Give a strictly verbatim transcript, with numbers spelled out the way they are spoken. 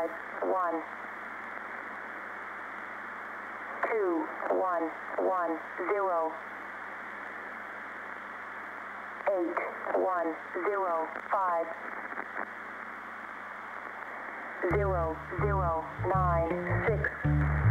five, one. Two, one, one, zero. Eight, one, zero, five. Zero, zero, nine, six.